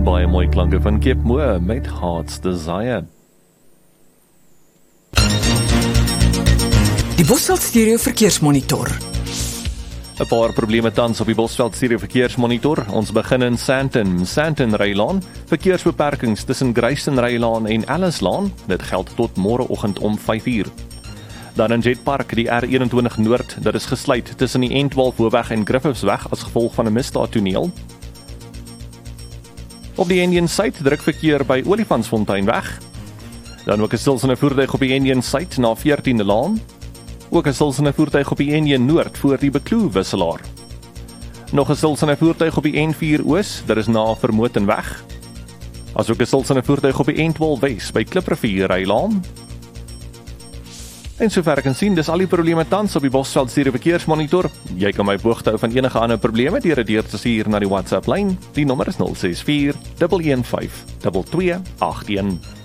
Baie mooi klanke van Cape Moore met Heart's Desire. Die Bosveld Stereo Verkeersmonitor. 'n Paar probleme tans op die Bosveld Stereo Verkeersmonitor. Ons begin in Sandton Rylaan. Verkeersbeperkings tussen Grayson Rylaan en Ellislaan. Dit geld tot môreoggend om 5:00. Dan in Jet Park, die R21 Noord, dit is gesluit tussen die N12 Hoofweg en Griffithsweg as gevolg van 'n misdaadtoneel. Op die Indian Suid druk verkeer by Olifantsfontein weg. Dan ook 'n stilsende voertuig op die Indian Suid na 14de Laan. Ook 'n stilsende voertuig op die N1 Noord voor die Bekloo wisselaar. Nog 'n stilsende voertuig op die N4 Oos, dit is na Vermotenweg. Asook 'n stilsende voertuig op die N12 Wes by Kliprivier Rylaan. En sover ek kan sien, dis al die probleme tans op die Bosveld Stereo Verkeersmonitor. Jy kan my op hoogte hou van enige ander probleme deur dit deur te stuur na die WhatsApp lyn. Die nommer is 064 115 2281.